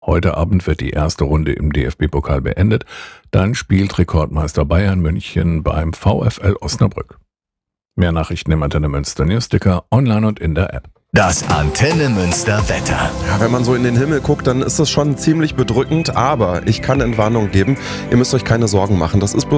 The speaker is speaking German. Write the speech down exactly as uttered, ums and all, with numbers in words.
Heute Abend wird die erste Runde im D F B-Pokal beendet. Dann spielt Rekordmeister Bayern München beim VfL Osnabrück. Mehr Nachrichten im Antenne Münster Newsticker, online und in der App. Das Antenne Münster Wetter. Ja, wenn man so in den Himmel guckt, dann ist das schon ziemlich bedrückend, aber ich kann Entwarnung geben. Ihr müsst euch keine Sorgen machen. Das ist bloß